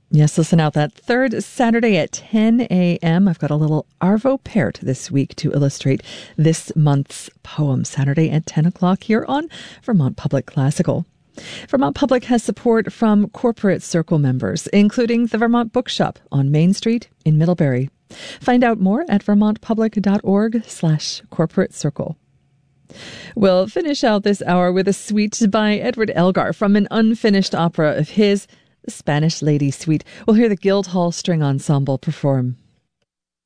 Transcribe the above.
Yes, listen out. That third Saturday at 10 a.m., I've got a little Arvo Pärt this week to illustrate this month's poem. Saturday at 10 o'clock here on Vermont Public Classical. Vermont Public has support from Corporate Circle members, including the Vermont Bookshop on Main Street in Middlebury. Find out more at vermontpublic.org/corporate circle. We'll finish out this hour with a suite by Edward Elgar from an unfinished opera of his, The Spanish Lady Suite. We'll hear the Guildhall String Ensemble perform.